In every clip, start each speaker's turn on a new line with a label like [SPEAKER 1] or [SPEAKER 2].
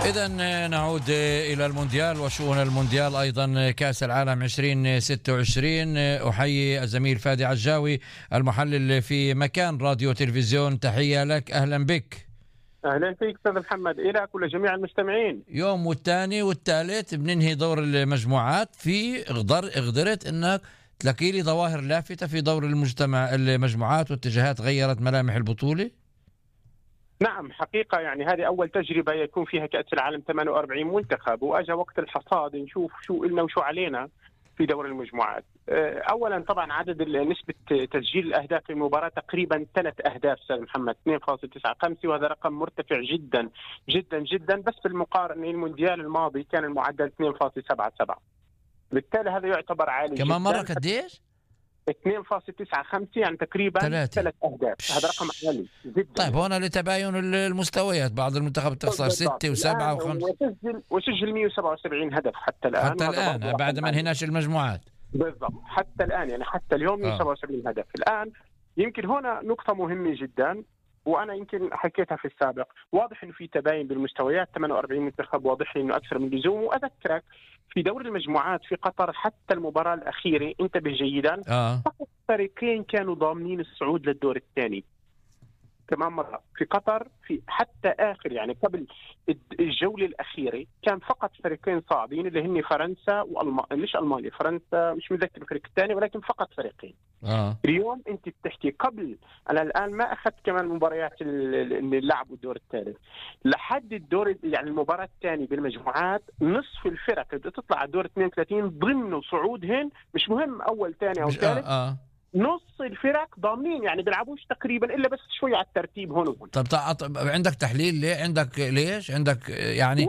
[SPEAKER 1] إذا نعود إلى المونديال وشؤون المونديال، أيضا كأس العالم 2026. أحيي الزميل فادي عجاوي المحلل في مكان راديو تلفزيون، تحية لك، أهلا بك.
[SPEAKER 2] أهلا فيك أستاذ محمد، إليك ولجميع المستمعين.
[SPEAKER 1] يوم والثاني والثالث بننهي دور المجموعات، في قدرت أنك تلاقي لي ظواهر لافتة في دور المجموعات واتجاهات غيرت ملامح البطولة.
[SPEAKER 2] نعم حقيقة، يعني هذه أول تجربة يكون فيها كأس العالم 48 منتخب، وأجا وقت الحصاد نشوف شو إلنا وشو علينا في دور المجموعات. أولا طبعا عدد نسبة تسجيل الأهداف في المباراة تقريبا 3 أهداف أستاذ محمد، 2.95، وهذا رقم مرتفع جدا جدا جدا. بس بالمقارنة المونديال الماضي كان المعدل 2.77، بالتالي هذا يعتبر عالي جدا.
[SPEAKER 1] كمان مرة قديش؟
[SPEAKER 2] 2.95، يعني تقريبا 3 أهداف، هذا رقم عالي جدا.
[SPEAKER 1] طيب هنا لتباين المستويات، بعض المنتخبات تخسر 6 و7 و5،
[SPEAKER 2] وسجل 177 هدف حتى الآن
[SPEAKER 1] بعد ما انهيناش المجموعات.
[SPEAKER 2] بالضبط، حتى الآن يعني حتى اليوم 177 هدف الآن. يمكن هنا نقطة مهمة جدا، وأنا يمكن حكيتها في السابق، واضح إنه في تباين بالمستويات، 48 منتخب واضح لي إنه أكثر من اللزوم. وأذكرك في دور المجموعات في قطر حتى المباراة الأخيرة، انتبه جيدا، فقط فريقين كانوا ضامنين الصعود للدور الثاني. كمان مرة في قطر، في حتى آخر يعني قبل الجولة الأخيرة كان فقط فريقين صاعدين، اللي هن فرنسا مش ألمانيا، فرنسا مش متذكر الفريق الثاني، ولكن فقط فريقين. اليوم أنت بتحكي قبل، أنا الآن ما أخذت كمان المباريات اللي لعبوا الدور الثالث لحد الدور، يعني المباراة الثانية بالمجموعات، نصف الفرق اللي بتطلع على الدور 32 ضمنوا صعودهن، مش مهم أول ثاني أو ثالث. نص الفرق ضامنين، يعني بيلعبوش تقريبا الا بس شوي على الترتيب هون وهون.
[SPEAKER 1] طب عندك تحليل ليه؟ ليش عندك يعني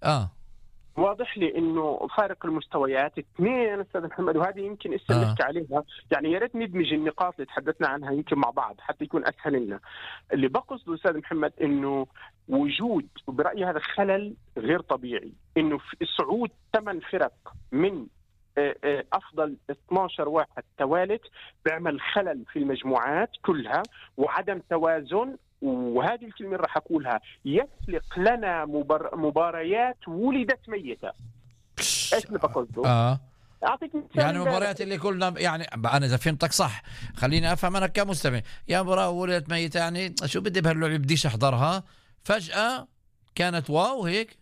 [SPEAKER 2] واضح لي انه فارق المستويات 2 استاذ محمد، وهذه يمكن نحكي عليها، يعني يا ريت ندمج النقاط اللي تحدثنا عنها يمكن مع بعض حتى يكون اسهل لنا. اللي بقصده استاذ محمد انه وجود، وبرايي هذا خلل غير طبيعي، انه في صعود 8 فرق من أفضل 12 واحد توالت بيعمل خلل في المجموعات كلها وعدم توازن. وهذه الكلمة راح أقولها، يسلق لنا مباريات ولدت ميتة. إيش اللي بقصده؟ أعطيك مثال،
[SPEAKER 1] يعني مباريات اللي كلنا، يعني أنا إذا فهمتك صح، خليني أفهم أنا كمستمع، يا مباراة ولدت ميتة، يعني شو بدي بهاللعبة، بديش أحضرها، فجأة كانت واو هيك.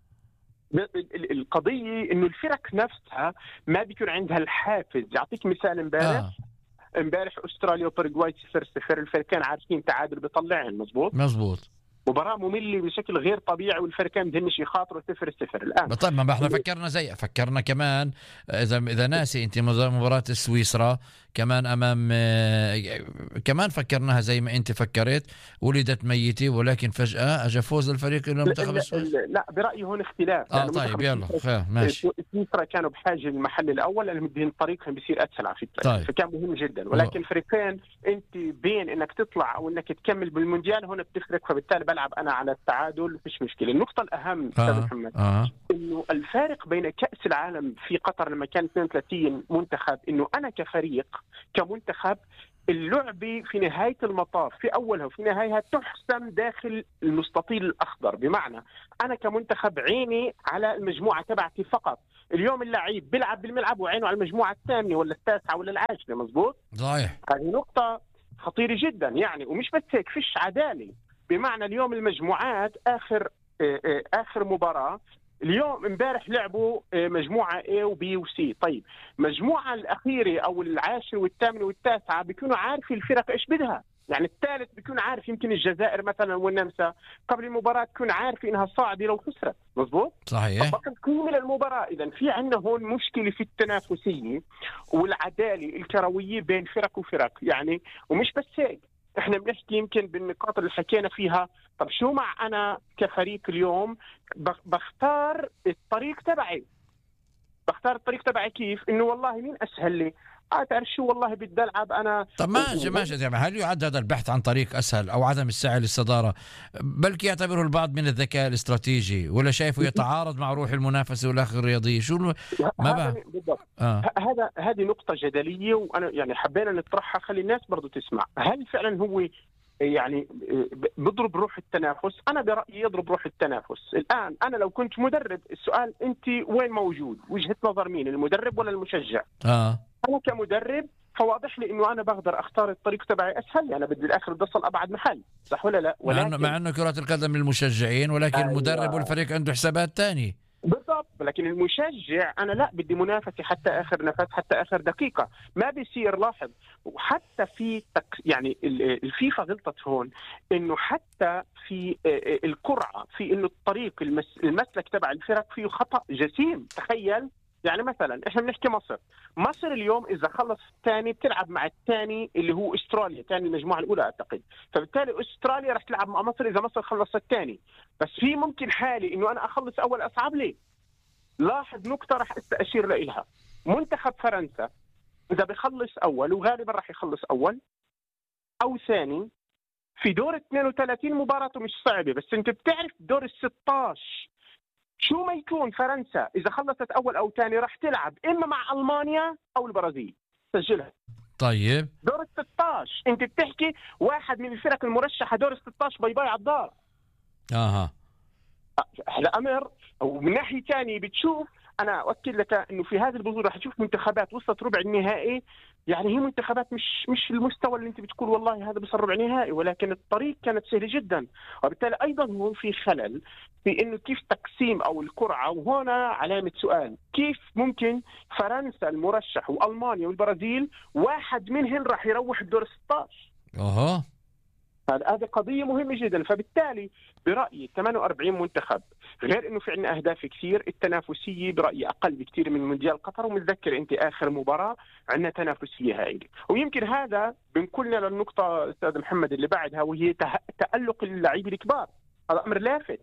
[SPEAKER 2] القضية إنه الفرق نفسها ما بيكون عندها الحافز. يعطيك مثال، امبارح أستراليا وباراغواي 0-0، الفريقين عارفين تعادل بيطلعهم. مزبوط. مباراة مملة بشكل غير طبيعي، والفريقين بدهنش يخاطروا 0-0 الآن.
[SPEAKER 1] طيب ما احنا فكرنا كمان، إذا ناسي أنت مباراة سويسرا كمان أمام، كمان فكرناها زي ما أنت فكرت، ولدت ميتة، ولكن فجأة أجا فوز الفريق المنتخب السويسري.
[SPEAKER 2] لا برأيي هون اختلاف.
[SPEAKER 1] طيب يلا خير ماشي.
[SPEAKER 2] سويسرا كانوا بحاجة للمحل الأول لأنهم بدهم طريقهم بيصير أسهل على فكرة.
[SPEAKER 1] طيب.
[SPEAKER 2] فكان مهم جدا، ولكن الفريقين أنت بين إنك تطلع أو إنك تكمل بالمونديال هون بتفرق، فبالتالي بلعب أنا على التعادل، مفيش مشكلة. النقطة الأهم أستاذ محمد إنه الفارق بين كأس العالم في قطر لما كان 32 منتخب، إنه أنا كفريق كمنتخب اللعبة في نهاية المطاف، في أولها وفي نهايتها تحسم داخل المستطيل الأخضر. بمعنى أنا كمنتخب عيني على المجموعة تبعتي فقط. اليوم اللعيب بيلعب بالملعب وعينه على المجموعة الثامنة ولا التاسعة ولا العاشرة. مزبوط؟
[SPEAKER 1] صحيح.
[SPEAKER 2] هذه نقطة خطيرة جدا يعني. ومش بس هيك، فيش عدالة. بمعنى اليوم المجموعات آخر مباراة، اليوم امبارح لعبوا مجموعة A و B و C. طيب مجموعة الأخيرة أو العاشر والثامن والتاسعة بيكونوا عارفين الفرق إيش بدها. يعني الثالث بيكون عارف، يمكن الجزائر مثلا والنمسا قبل المباراة تكون عارف إنها صاعدة لو خسرت. مظبوط؟
[SPEAKER 1] صحيح.
[SPEAKER 2] طبقا قيمة المباراة. إذا في عندنا هون مشكلة في التنافسية والعدالة الكروية بين فرق وفرق يعني. ومش بس هيك، احنا بنحكي يمكن بالنقاط اللي حكينا فيها. طب شو مع انا كفريق اليوم بختار الطريق تبعي كيف؟ انه والله مين اسهل لي؟ تعرف شو، والله بدي العب انا.
[SPEAKER 1] طب ماشي، هل يعد هذا البحث عن طريق اسهل او عدم السعي للصداره بلكي يعتبره البعض من الذكاء الاستراتيجي، ولا شايفه يتعارض مع روح المنافسه والاخلاق الرياضيه؟ شو ما بقى
[SPEAKER 2] هذه نقطه جدليه، وانا يعني حبينا نطرحها، خلي الناس برضو تسمع. هل فعلا هو يعني بضرب روح التنافس. أنا برأيي يضرب روح التنافس. الآن أنا لو كنت مدرب، السؤال أنت وين موجود؟ وجهة نظر مين، المدرب ولا المشجع؟ أنا كمدرب فواضح لي إنه أنا بقدر أختار الطريق تبعي أسهل، أنا بدي الآخر بدي أصل أبعد محل، صح ولا لا؟
[SPEAKER 1] ولكن مع إنه كرة القدم للمشجعين، ولكن المدرب والفريق عنده حسابات تانية.
[SPEAKER 2] بالضبط. لكن المشجع انا لا بدي منافسه حتى اخر نفس، حتى اخر دقيقه. ما بيصير. لاحظ وحتى في يعني الفيفا غلطت هون، انه حتى في القرعه، في انه الطريق المسلك تبع الفرق فيه خطا جسيم. تخيل يعني مثلا احنا بنحكي مصر اليوم اذا خلص الثاني بتلعب مع الثاني اللي هو استراليا، ثاني المجموعه الاولى اعتقد، فبالتالي استراليا رح تلعب مع مصر اذا مصر خلصت الثاني. بس في ممكن حالي انه انا اخلص اول اصعب لي. لاحظ نقطه رح اشير لها، منتخب فرنسا اذا بخلص اول، وغالبا رح يخلص اول او ثاني في دور 32، مباراته مش صعبه. بس انت بتعرف دور ال16 شو ما يكون، فرنسا إذا خلصت أول أو ثاني راح تلعب إما مع ألمانيا أو البرازيل. سجلها.
[SPEAKER 1] طيب
[SPEAKER 2] دور ال16 أنت بتحكي واحد من الفرق المرشحة دور ال16 باي باي على الدار. هذا أمر. ومن ناحية ثانية بتشوف، أنا أؤكد لك إنه في هذه البطولة راح تشوف منتخبات وصلت ربع النهائي، يعني هي منتخبات مش المستوى اللي أنت بتقول والله هذا بصير ربع نهائي، ولكن الطريق كانت سهلة جدا. وبالتالي أيضا هون في خلل في إنه كيف تقسيم أو القرعة. وهنا علامة سؤال، كيف ممكن فرنسا المرشح وألمانيا والبرازيل واحد منهم راح يروح الدور 16؟ هذه قضية مهمة جدا. فبالتالي برأيي 48 منتخب، غير انه في عندنا اهداف كثير، التنافسية برأيي اقل بكثير من مونديال قطر. ومتذكر انت اخر مباراة عندنا تنافسية هائلة. ويمكن هذا بنقلنا للنقطة استاذ محمد اللي بعدها، وهي تألق اللاعبين الكبار. هذا امر لافت.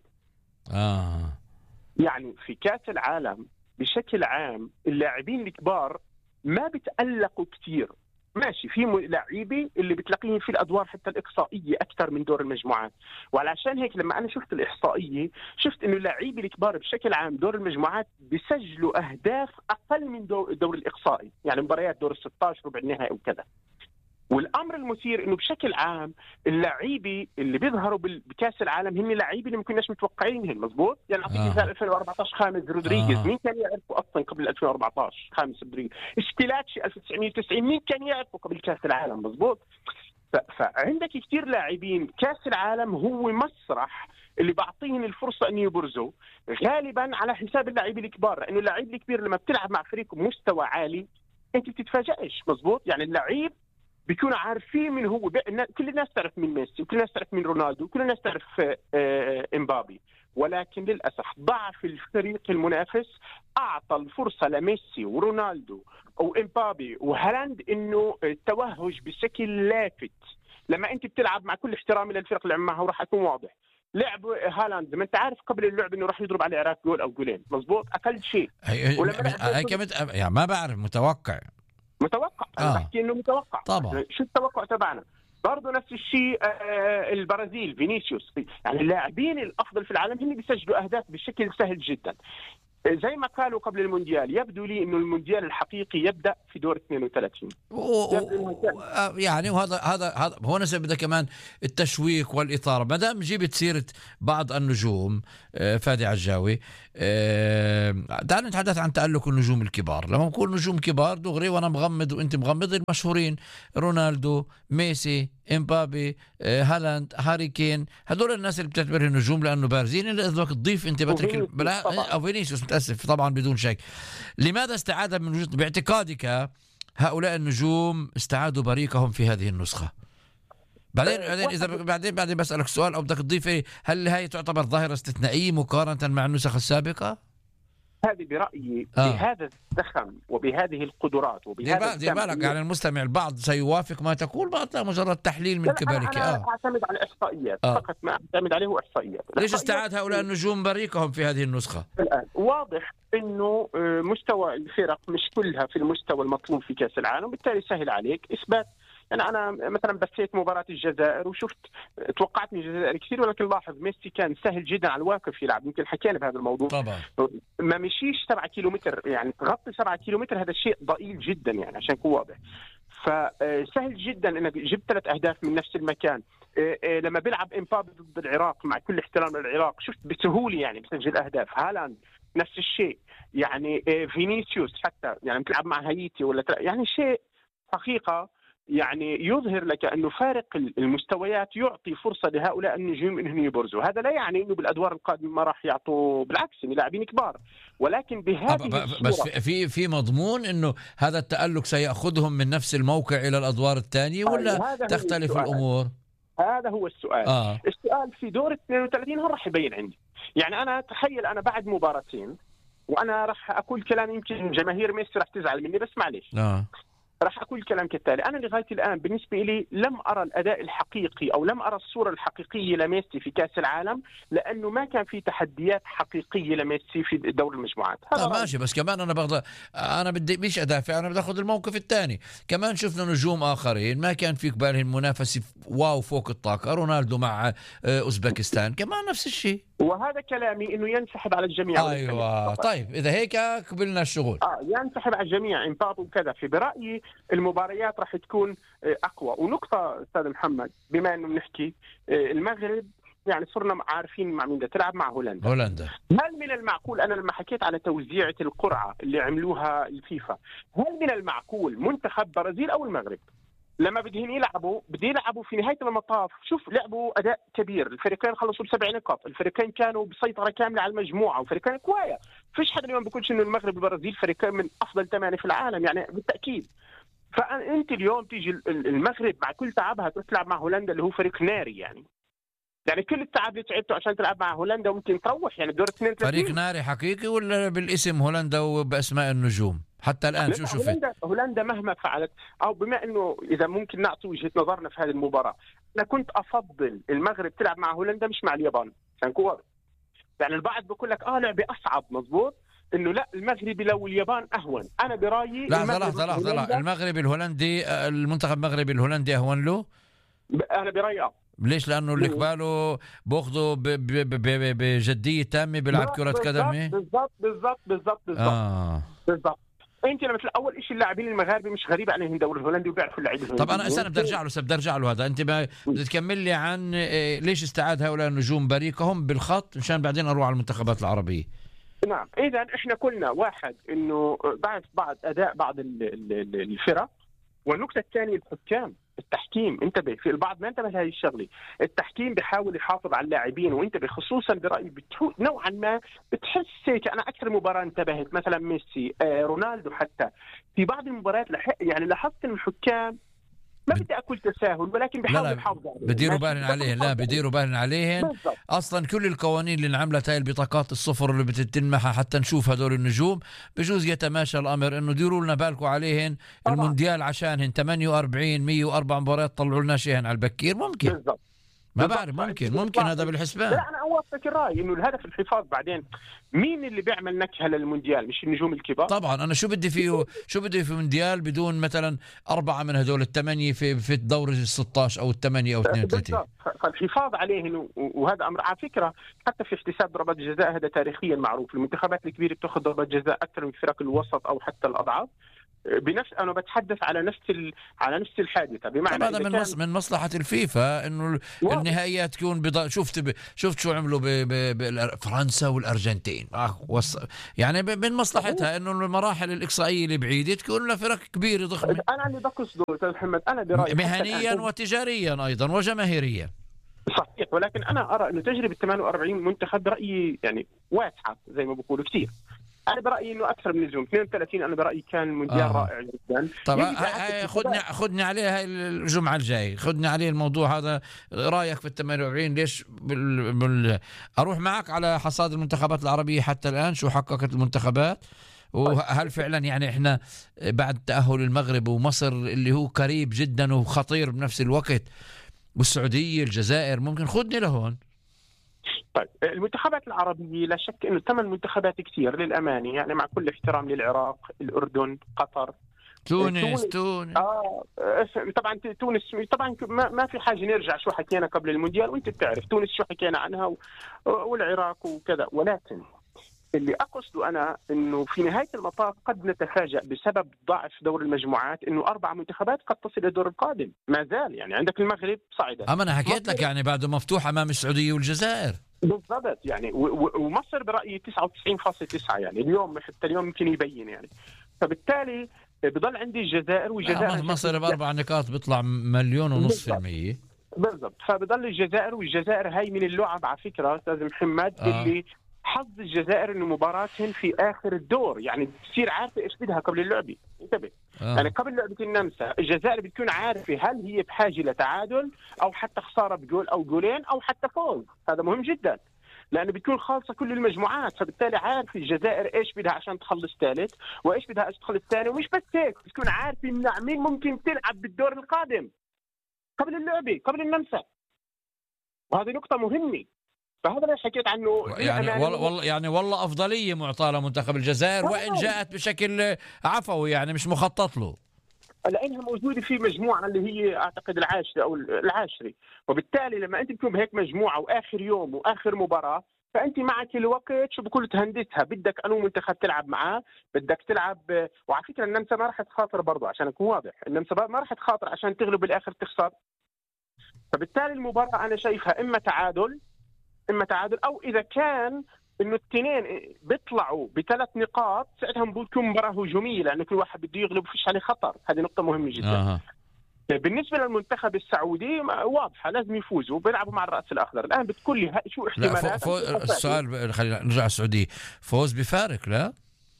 [SPEAKER 2] يعني في كأس العالم بشكل عام اللاعبين الكبار ما بتألقوا كثير. ماشي، في لاعبين اللي بتلاقيهم في الادوار حتى الاقصائيه اكثر من دور المجموعات. وعلشان هيك لما انا شفت الاحصائيه شفت انه اللاعبين الكبار بشكل عام دور المجموعات بيسجلوا اهداف اقل من دور الاقصائي، يعني مباريات دور ال16 ربع النهائي وكذا. والامر المثير انه بشكل عام اللاعبين اللي بيظهروا بكاس العالم هم لاعبين اللي ما كناش متوقعينهم. مزبوط. يعني اعطيك مثال 2014 خامس رودريغيز، مين كان يعرفه اصلا قبل 2014 خامس رودريغيز؟ اشتيلاتشي 1990 مين كان يعرفه قبل كاس العالم؟ مزبوط. فعندك كثير لاعبين كاس العالم هو مسرح اللي بعطيهم الفرصه ان يبرزوا، غالبا على حساب اللاعبين الكبار. لانه اللاعب الكبير لما بتلعب مع فريق مستوى عالي انت بتتفاجئش. مزبوط. يعني اللعيب بيكونوا عارفين من هو. كل الناس تعرف من ميسي، وكل الناس تعرف من رونالدو، وكل الناس تعرف امبابي. ولكن للأسف ضعف الفريق المنافس أعطى الفرصة لميسي ورونالدو أو امبابي وهالاند إنه التوهج بشكل لافت. لما أنت بتلعب، مع كل احترامي للفرق اللي معه وراح أكون واضح، لعب هالاند ما أنت عارف قبل اللعب إنه راح يضرب على العراق جول أو جولين. مزبوط. أقل شيء.
[SPEAKER 1] يعني ما بعرف، متوقع.
[SPEAKER 2] أنا بحكي إنه متوقع
[SPEAKER 1] طبعا.
[SPEAKER 2] شو التوقع تبعنا؟ برضه نفس الشيء البرازيل فينيسيوس. يعني اللاعبين الافضل في العالم هم بيسجلوا اهداف بشكل سهل جدا. زي ما قالوا قبل المونديال، يبدو لي انه المونديال الحقيقي يبدا في دور 32.
[SPEAKER 1] يعني وهذا هو نسبة بدأ كمان التشويق والإثارة. ما دام جبت سيرة بعض النجوم فادي عجاوي، تعال نتحدث عن تألق النجوم الكبار. لما نقول نجوم كبار دغري وانا مغمض وانت مغمض، المشهورين رونالدو، ميسي، امبابي، هالاند، هاري كين، هذول الناس اللي بتعتبرهم نجوم لانه بارزين. اللي اذا تضيف انت بترك او فينيسيوس، متاسف طبعا بدون شك. لماذا استعاد من وجود باعتقادك هؤلاء النجوم استعادوا بريقهم في هذه النسخة؟ بعدين بسألك سؤال، او بدك تضيف هل هي تعتبر ظاهرة استثنائية مقارنة مع النسخ السابقة؟
[SPEAKER 2] هذه برأيي بهذا الزخم وبهذه القدرات وبهذا
[SPEAKER 1] دير بالك يعني المستمع البعض سيوافق ما تقول، بعض مجرد تحليل من قبلك.
[SPEAKER 2] أنا أعتمد على إحصائيات فقط، ما أعتمد عليه إحصائيات.
[SPEAKER 1] ليش استعاد هؤلاء النجوم بريقهم في هذه النسخة؟
[SPEAKER 2] الآن واضح إنه مستوى الفرق مش كلها في المستوى المطلوب في كأس العالم، وبالتالي سهل عليك إثبات. يعني أنا مثلا بثيت مباراة الجزائر وشفت، توقعت من الجزائر كثير، ولكن لاحظ ميسي كان سهل جدا على الواقف يلعب. يمكن حكينا بهذا الموضوع
[SPEAKER 1] طبعا.
[SPEAKER 2] ما مشيش 7 كيلومتر، يعني تغطي 7 كيلومتر، هذا الشيء ضئيل جدا يعني عشان يكون واضح. فسهل جدا انك جبت 3 أهداف من نفس المكان. لما بيلعب امبابي ضد العراق، مع كل احترام للعراق، شفت بسهوله يعني بسجل اهداف. هالاند نفس الشيء، يعني فينيسيوس حتى يعني بتلعب مع هايتي ولا يعني شيء حقيقه يعني يظهر لك انه فارق المستويات يعطي فرصه لهؤلاء النجوم انهم يبرزوا. هذا لا يعني انه بالادوار القادمه ما راح يعطوا، بالعكس هم لاعبين كبار، ولكن بهذه
[SPEAKER 1] بس
[SPEAKER 2] الصورة
[SPEAKER 1] في مضمون انه هذا التألق سيأخذهم من نفس الموقع الى الادوار الثانيه، ولا تختلف الامور؟
[SPEAKER 2] هذا هو السؤال. السؤال في دور 32 هو راح يبين عندي. يعني انا تخيل انا بعد مباراتين، وانا راح اقول كلام يمكن جماهير ميسي راح تزعل مني، بس معليش راح أقول كلام كالتالي. أنا لغاية الآن بالنسبة لي لم أرى الأداء الحقيقي أو لم أرى الصورة الحقيقية لميسي في كأس العالم، لأنه ما كان في تحديات حقيقية لميسي في دور المجموعات.
[SPEAKER 1] ماشي، بس كمان أنا بدي مش أدافع، أنا بدي أخذ الموقف الثاني. كمان شفنا نجوم آخرين ما كان في قبالهم منافسة واو فوق الطاقة، رونالدو مع أوزبكستان كمان نفس الشيء.
[SPEAKER 2] وهذا كلامي انه ينسحب على الجميع.
[SPEAKER 1] ايوه طيب اذا هيك قبلنا الشغل.
[SPEAKER 2] ينسحب على الجميع امبابي وكذا. في برايي المباريات راح تكون اقوى. ونقطه استاذ محمد، بما انه بنحكي المغرب، يعني صرنا عارفين مع مين بدها تلعب، مع هولندا. هل من المعقول، انا لما حكيت على توزيعة القرعه اللي عملوها الفيفا، هل من المعقول منتخب برازيل او المغرب لما بدهم يلعبوا في نهاية المطاف، شوف لعبوا أداء كبير، الفريقين خلصوا ب7 نقاط، الفريقين كانوا بسيطرة كاملة على المجموعة، وفريقين كوايا. فيش حدا اليوم بيقولش إنه المغرب والبرازيل فريقين من أفضل 8 في العالم، يعني بالتأكيد. فأنت اليوم تيجي المغرب مع كل تعبها تروح تلعب مع هولندا اللي هو فريق ناري، يعني كل التعب اللي تعبته عشان تلعب مع هولندا ممكن تروح يعني دور 32.
[SPEAKER 1] فريق ناري حقيقي ولا بالاسم هولندا وبأسماء النجوم حتى الآن؟ شو شفت
[SPEAKER 2] هولندا مهما فعلت، أو بما أنه إذا ممكن نعطي وجهة نظرنا في هذه المباراة، أنا كنت أفضل المغرب تلعب مع هولندا مش مع اليابان. يعني البعض بيقول لك لعبة أصعب، مظبوط، إنه لا المغربي لو اليابان أهون. أنا برأيي
[SPEAKER 1] لحظة المغرب الهولندي، المنتخب المغربي الهولندي أهون له.
[SPEAKER 2] أنا برأيي
[SPEAKER 1] ليش؟ لأنه اللي قباله بأخذه بجدية تامة بيلعب كرة قدم.
[SPEAKER 2] بالضبط. انت لما اول شيء اللاعبين المغاربه مش غريب عليهم الدوري الهولندي وبيعرفوا اللعيبه الهولنديين.
[SPEAKER 1] طب انا بدي ارجع له هذا. انت بدك تكمل لي عن ليش استعاد هؤلاء النجوم بريقهم بالخط مشان بعدين اروح على المنتخبات العربيه.
[SPEAKER 2] نعم، اذا احنا قلنا واحد انه بعد اداء بعض الفرق، والنقطه الثانيه الحكام، التحكيم. انتبه، في البعض ما انتبه لهذه الشغله. التحكيم بيحاول يحافظ على اللاعبين، وانتبه خصوصا برايي نوعا ما بتحس هيك. انا اكثر مباراه انتبهت مثلا ميسي، رونالدو، حتى في بعض المباريات يعني لاحظت ان الحكام ما بدي اقول تساهل، ولكن بيحاولوا يحافظوا عليهم،
[SPEAKER 1] بديروا بالهم عليهم. لا بديروا بالهم عليهم. اصلا كل القوانين اللي انعملت، هاي البطاقات الصفر اللي بتتنمحها حتى نشوف هذول النجوم، بجوز يتماشى الامر انه ديروا لنا بالكم عليهن المونديال عشانهن 48 104 مباريات طلعوا لنا شيئا على البكير. ممكن بالضبط. ما بعرف، ممكن هذا بالحسبان.
[SPEAKER 2] لا انا اوافقك الراي انه الهدف الحفاظ. بعدين مين اللي بيعمل نكهه للمونديال؟ مش النجوم الكبار
[SPEAKER 1] طبعا. انا شو بدي فيه في مونديال بدون مثلا 4 من هذول ال8 في الدور ال16 او ال8 او 32.
[SPEAKER 2] فالحفاظ عليه، وهذا امر على فكره حتى في احتساب ضربات الجزاء هذا تاريخيا معروف. المنتخبات الكبيره بتاخذ ضربات جزاء اكثر من فرق الوسط او حتى الاضعاف. انا بتحدث على نفس الحادثه. بمعنى
[SPEAKER 1] هذا من مصلحه الفيفا انه النهائيات تكون شفت شو عملوا بفرنسا والارجنتين. يعني من مصلحتها انه المراحل الاقصائيه البعيده تكون لفرق كبيره ضخمه.
[SPEAKER 2] انا اللي بقصده استاذ محمد، انا برايي
[SPEAKER 1] مهنيا وتجاريا ايضا وجماهيريا.
[SPEAKER 2] صحيح، ولكن انا ارى انه تجربه 48 منتخب برايي يعني واسعه زي ما بقولوا كثير. أنا برأيي إنه أكثر من نجوم. 32 أنا برأيي كان المونديال رائع جدا.
[SPEAKER 1] طبعا خدني عليه هاي الجمعة الجاي، خدني عليه الموضوع هذا. رأيك في 48 ليش أروح معك على حصاد المنتخبات العربية حتى الآن، شو حققت المنتخبات، وهل فعلا يعني إحنا بعد تأهل المغرب ومصر اللي هو قريب جدا وخطير بنفس الوقت، والسعودية الجزائر، ممكن خدني لهون.
[SPEAKER 2] طيب المنتخبات العربية لا شك انه 8 منتخبات كثير للامانه، يعني مع كل احترام للعراق، الاردن، قطر،
[SPEAKER 1] تونس.
[SPEAKER 2] طبعا تونس طبعا ما في حاجه نرجع شو حكينا قبل المونديال، وانت بتعرف تونس شو حكينا عنها والعراق وكذا. ولكن اللي أقصده أنا أنه في نهاية المطاف قد نتفاجأ بسبب ضعف دور المجموعات أنه 4 منتخبات قد تصل الدور القادم ما زال. يعني عندك المغرب صعدت،
[SPEAKER 1] أما أنا حكيت لك يعني بعده مفتوح أمام السعودية والجزائر
[SPEAKER 2] بالضبط يعني، ومصر برأيي 99.9 يعني اليوم حتى اليوم يمكن يبين يعني. فبالتالي بضل عندي الجزائر، والجزائر
[SPEAKER 1] مصر ب4 نقاط بيطلع 1.5%.
[SPEAKER 2] بالضبط. فبضل والجزائر هاي من اللعب على فكرة أستاذ محمد اللي حظ الجزائر انه مباراتهم في اخر الدور، يعني تصير عارفه ايش بدها قبل اللعبه. انتبه يعني قبل لعبه النمسا الجزائر بتكون عارفه هل هي بحاجه لتعادل او حتى خساره بجول او جولين او حتى فوز. هذا مهم جدا لانه بتكون خالصه كل المجموعات، فبالتالي عارفه الجزائر ايش بدها عشان تخلص ثالث وايش بدها عشان تخلص ثاني. ومش بس هيك، بتكون عارفه مع مين ممكن تلعب بالدور القادم قبل اللعبه قبل النمسا، وهذه نقطه مهمه. فهذا اللي حكيت عنه
[SPEAKER 1] يعني والله أفضلية معطاة لمنتخب الجزائر وإن جاءت بشكل عفوي يعني مش مخطط له،
[SPEAKER 2] لأنها موجودة في مجموعة اللي هي أعتقد العاشرة أو العاشرة. وبالتالي لما أنت تكون بهيك مجموعة وآخر يوم وآخر مباراة فأنت معك الوقت شو بكل تهندسها، بدك أنو منتخب تلعب معاه، بدك تلعب. وعلى فكرة النمسا ما راح تخاطر برضه عشان أكون واضح، النمسا ما راح تخاطر عشان تغلب بالآخر تخسر. فبالتالي المباراة أنا شايفها إما تعادل او اذا كان انه الاثنين بيطلعوا ب3 نقاط ساعتها بتكون مباراه هجوميه لانه كل واحد بده يغلب وفيش عليه خطر. هذه نقطه مهمه جدا. بالنسبه للمنتخب السعودي واضحه لازم يفوزوا، بيلعبوا مع الراس الاخضر. الان بتقول لي شو احتمالات
[SPEAKER 1] السؤال؟ خلينا نرجع على السعوديه. فوز بفارق؟ لا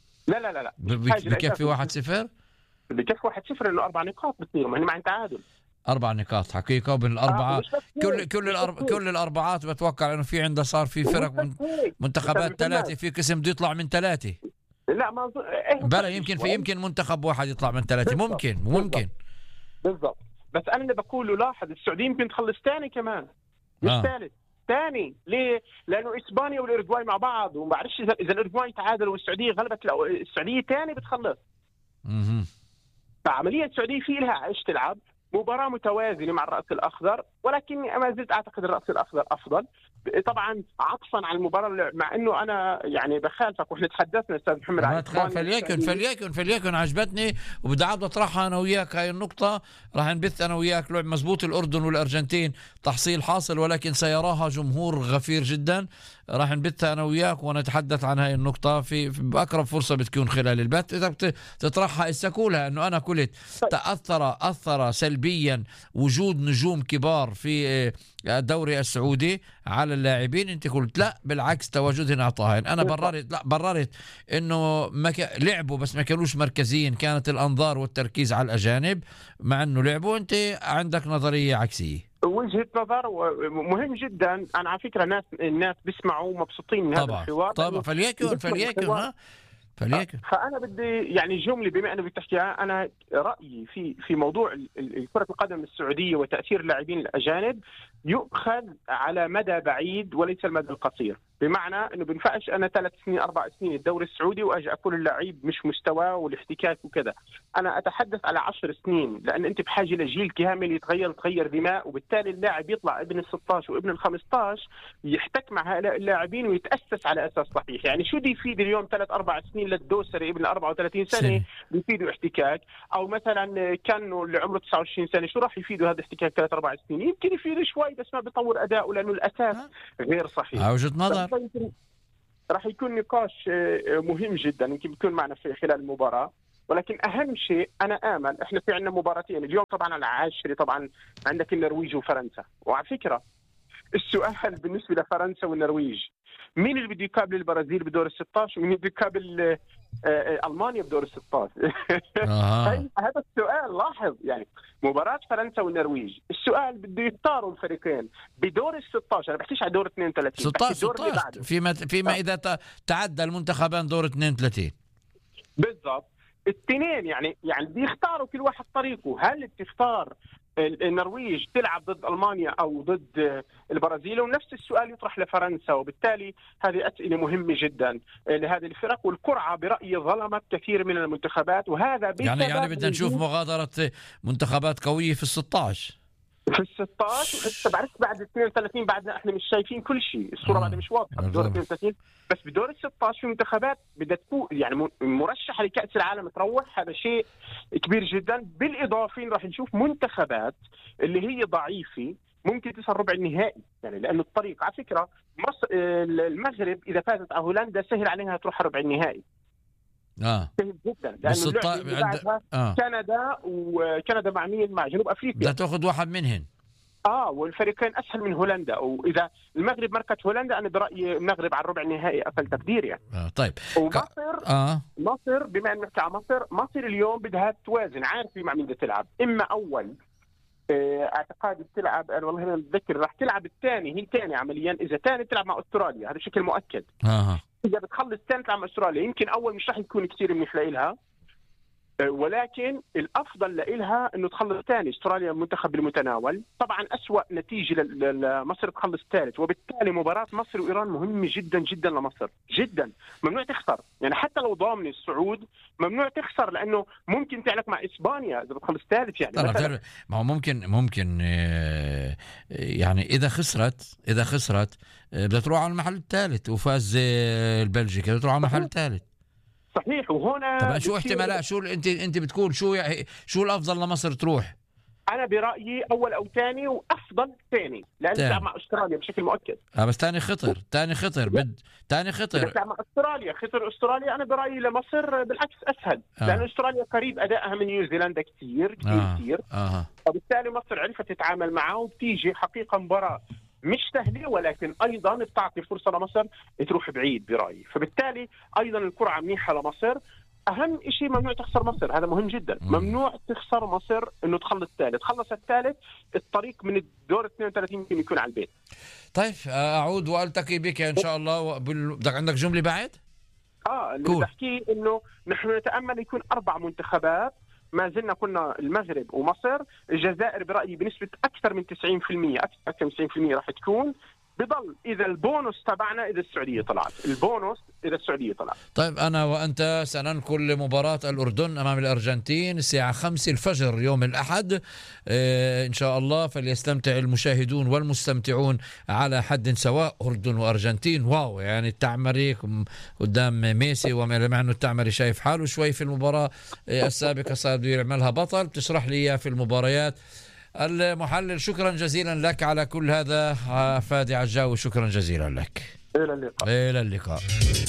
[SPEAKER 1] بكفي 1-0
[SPEAKER 2] بكفي 1-0 لانه 4 نقاط بتصير ما هن مع تعادل
[SPEAKER 1] 4 نقاط حقيقة وبين الأربعة. كل الأربعات بتوقع إنه في عنده صار في فرق منتخبات 3 في قسم بده يطلع من 3.
[SPEAKER 2] لا ما
[SPEAKER 1] بلا يمكن منتخب واحد يطلع من 3 ممكن
[SPEAKER 2] بالضبط. بس أنا اللي بقوله لاحظ السعودية يمكن تخلص ثاني كمان مش ثالث. ثاني ليه؟ لأنه إسبانيا والأوروغواي مع بعض، وما بعرفش إذا الأوروغواي تعادل والسعودية غلبت السعودية ثاني بتخلص. فعملية السعودية في لها عيش تلعب مباراة متوازنة مع الرأس الأخضر، ولكن ما زلت أعتقد الرأس الأخضر أفضل طبعا عطفا على المباراة، مع أنه أنا يعني بخالفك وإحنا تحدثنا أستاذ محمد عن
[SPEAKER 1] فليكن عجبتني وبدي عاد أطرحها أنا وياك هاي النقطة. راح نبث أنا وياك لعب مزبوط الأردن والأرجنتين تحصيل حاصل، ولكن سيراها جمهور غفير جدا. راح نبثها أنا وياك ونتحدث عن هاي النقطة في أقرب فرصة بتكون خلال البث. إذا تطرحها استقولها أنه أنا قلت أثر سلبيا وجود نجوم كبار في الدوري السعودي على اللاعبين، انت قلت لا بالعكس تواجدهم اعطاهن. انا بررت انه لعبوا بس ما كانوش مركزيين، كانت الانظار والتركيز على الاجانب مع انه لعبوا. انت عندك نظريه عكسيه،
[SPEAKER 2] وجهة نظر مهم جدا. انا على فكره الناس بيسمعوا مبسوطين من هذا الحوار
[SPEAKER 1] طبعا فليكن
[SPEAKER 2] فانا بدي يعني جمله بما انه بتحكيها. انا رايي في موضوع كره القدم السعوديه وتاثير اللاعبين الاجانب يؤخذ على مدى بعيد وليس المدى القصير، بمعنى انه بنفعش انا 3 سنين 4 سنين الدوري السعودي واجي اقول اللاعب مش مستواه والاحتكاك وكذا. انا اتحدث على 10 سنين، لان انت بحاجه لجيل كامل تغير دماء، وبالتالي اللاعب يطلع ابن ال16 وابن ال15 يحتك مع هؤلاء اللاعبين ويتاسس على اساس صحيح. يعني شو دي يفيد اليوم 3 4 سنين للدوسري ابن 34 سنه بيفيدوا احتكاك، او مثلا كانوا اللي عمره 29 سنه شو راح يفيدوا هذا الاحتكاك 3 4 سنين؟ يمكن يفيدوا شوي بس ما بيطور اداؤه لانه الاساس غير صحيح.
[SPEAKER 1] وجهة نظر.
[SPEAKER 2] راح يكون نقاش مهم جدا يمكن بيكون معنا في خلال المباراة. ولكن أهم شيء أنا آمل إحنا في عندنا مباراتين اليوم طبعا على 10 طبعا عندك النرويج وفرنسا. وعلى فكرة السؤال بالنسبة لفرنسا والنرويج مين اللي بده يقابل البرازيل بدور ال16 ومين بده يقابل ألمانيا بدور ال16؟ هذا السؤال. لاحظ يعني مباراة فرنسا والنرويج السؤال بده يختاروا الفريقين بدور ال16. انا بحكيش على دور 32
[SPEAKER 1] 16 فيما اذا تعدى المنتخبان دور 32
[SPEAKER 2] بالضبط. الاثنين يعني بيختاروا كل واحد طريقه. هل بتختار النرويج تلعب ضد ألمانيا أو ضد البرازيل؟ ونفس السؤال يطرح لفرنسا. وبالتالي هذه أسئلة مهمة جدا لهذه الفرق. والقرعة برأيي ظلمت كثير من المنتخبات، وهذا
[SPEAKER 1] يعني بدنا نشوف مغادرة منتخبات قوية في ال16.
[SPEAKER 2] في ال16 وحتى بعد 32 بعدنا احنا مش شايفين كل شيء، الصوره بعدها مش واضحه بدور 32. بس بدور ال16 في منتخبات بدها تكون يعني مرشحه لكاس العالم تروح، هذا شيء كبير جدا. بالاضافه راح نشوف منتخبات اللي هي ضعيفه ممكن تصل ربع النهائي، يعني لانه الطريق على فكره مصر المغرب اذا فازت على هولندا سهل عليها تروح ربع النهائي. سهل جدا لانه بعدها كندا، وكندا مع مين؟ مع جنوب افريقيا.
[SPEAKER 1] بدها تاخذ واحد منهن.
[SPEAKER 2] والفريقين اسهل من هولندا، واذا المغرب مركت هولندا انا برايي المغرب على الربع النهائي اقل تقدير يعني.
[SPEAKER 1] طيب
[SPEAKER 2] ومصر مصر بما انه نحكي على مصر اليوم بدها توازن، عارفه مع مين بدها تلعب. اما اول اعتقادي بتلعب، انا والله ما بتذكر، راح تلعب الثاني، هي ثاني عمليا، اذا ثاني تلعب مع استراليا، هذا بشكل مؤكد. اذا بتخلص ثاني تلعب مع استراليا، يمكن اول مش راح يكون كثير منيح لها، ولكن الافضل لها انه تخلص ثاني. استراليا منتخب بالمتناول، طبعا أسوأ نتيجه لمصر تخلص ثالث، وبالتالي مباراه مصر وايران مهمه جدا جدا لمصر جدا، ممنوع تخسر، يعني حتى لو ضامن الصعود ممنوع تخسر، لانه ممكن تعلق مع اسبانيا اذا بتخلص ثالث يعني.
[SPEAKER 1] ما هو ممكن يعني اذا خسرت بدها تروح على المحل الثالث، وفاز البلجيكا بدها تروح على المحل الثالث.
[SPEAKER 2] صحيح. وهنا
[SPEAKER 1] طبعا شو احتمالات، شو انت بتقول شو الافضل لمصر تروح؟
[SPEAKER 2] انا برايي اول او ثاني، وافضل ثاني، لان تلعب مع استراليا بشكل مؤكد.
[SPEAKER 1] بس ثاني خطر ثاني خطر
[SPEAKER 2] مع استراليا، خطر استراليا انا برايي لمصر بالعكس اسهل، لان استراليا قريب ادائها من نيوزيلندا كثير. وبالتالي مصر عرفت تتعامل معه، وبتيجي حقيقه مباراه مش سهله، ولكن ايضا بتعطي فرصه لمصر تروح بعيد برايي. فبالتالي ايضا القرعه منيحه لمصر. اهم شيء ممنوع تخسر مصر، هذا مهم جدا. ممنوع تخسر مصر انه تخلص الثالث، خلص الثالث الطريق من الدور 32 يمكن يكون على البيت.
[SPEAKER 1] طيب اعود والتقي بك ان شاء الله. عندك جمله بعد؟
[SPEAKER 2] اللي بحكي انه نحن نتامل يكون 4 منتخبات، ما زلنا كنا المغرب ومصر. الجزائر برأيي بنسبة أكثر من 90%، أكثر من 90% راح تكون. بضل إذا البونص تبعنا إذا السعودية طلعت، البونص إذا السعودية طلعت.
[SPEAKER 1] طيب أنا وأنت سننقل مباراة الأردن أمام الأرجنتين الساعة 5 الفجر يوم الأحد إن شاء الله. فليستمتع المشاهدون والمستمتعون على حد سواء. أردن وأرجنتين، واو، يعني التعمري قدام ميسي، ومع أنه التعمري شايف حاله شوي في المباراة السابقة صار يعملها بطل. تشرح لي في المباريات المحلل. شكرا جزيلا لك على كل هذا فادي عجاوي، شكرا جزيلا لك. إلى اللقاء.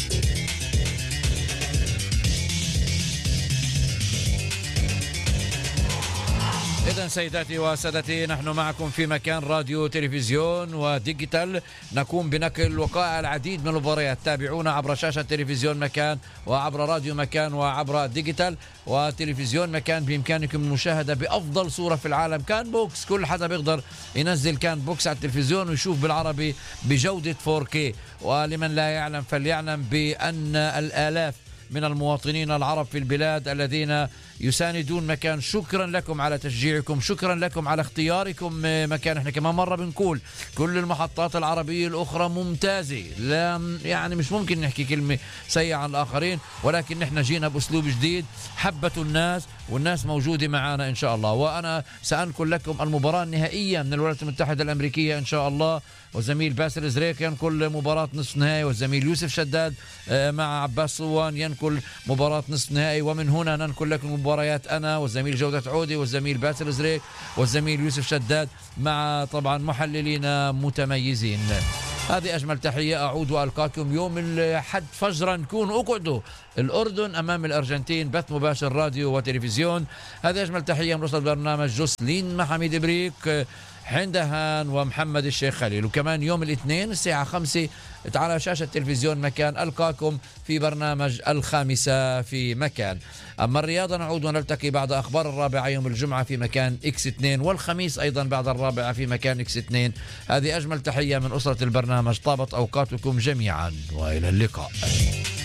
[SPEAKER 1] إذن سيداتي وسادتي، نحن معكم في مكان راديو تلفزيون وديجيتال، نقوم بنقل وقائع العديد من المباريات. تابعونا عبر شاشة تلفزيون مكان، وعبر راديو مكان، وعبر ديجيتال وتلفزيون مكان. بإمكانكم المشاهدة بأفضل صورة في العالم، كان بوكس. كل حدا بيقدر ينزل كان بوكس على التلفزيون ويشوف بالعربي بجودة 4K. ولمن لا يعلم فليعلم بأن الآلاف من المواطنين العرب في البلاد الذين يساندون مكان، شكرا لكم على تشجيعكم، شكرا لكم على اختياركم مكان. احنا كمان مرة بنقول كل المحطات العربية الأخرى ممتازة، لا يعني مش ممكن نحكي كلمة سيئة عن الآخرين، ولكن نحن جينا بأسلوب جديد حبته الناس، والناس موجودة معنا إن شاء الله. وأنا سأنقل لكم المباراة النهائية من الولايات المتحدة الأمريكية إن شاء الله، والزميل باسل زريك ينقل مباراة نصف نهائي، والزميل يوسف شداد مع عباس صوان ينقل مباراة نصف نهائي. ومن هنا ننقل لكم مباريات أنا والزميل جودة عودي والزميل باسل زريك والزميل يوسف شداد مع طبعا محللين متميزين. هذه أجمل تحية، أعود وألقاكم يوم الأحد فجرا. كونوا اقعدوا، الأردن أمام الأرجنتين، بث مباشر راديو وتلفزيون. هذه أجمل تحية من رصد برنامج جوسلين مع حميد بريك، حندهان ومحمد الشيخ خليل. وكمان يوم الاثنين الساعة 5 على شاشة تلفزيون مكان ألقاكم في برنامج 5 في مكان. أما الرياضة نعود ونلتقي بعد أخبار 4 يوم الجمعة في مكان X2، والخميس أيضا بعد 4 في مكان X2. هذه أجمل تحية من أسرة البرنامج، طابت أوقاتكم جميعا وإلى اللقاء.